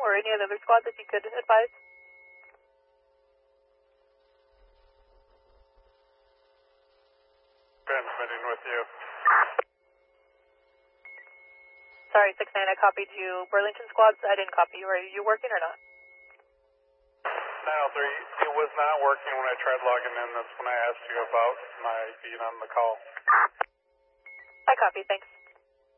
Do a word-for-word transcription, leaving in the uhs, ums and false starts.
or any of the other squads if you could advise. Transmitting with you. Sorry, six nine, I copied you. Burlington squads, I didn't copy you. Are you working or not? nine oh three, it was not working when I tried logging in. That's when I asked you about my being on the call. I copy, thanks.